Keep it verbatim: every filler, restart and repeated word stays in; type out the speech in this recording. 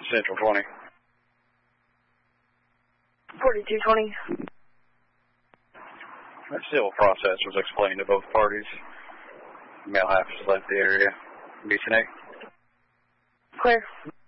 Central twenty. forty-two twenty. The civil process was explained to both parties. Male half has left the area. B C N A. Clear.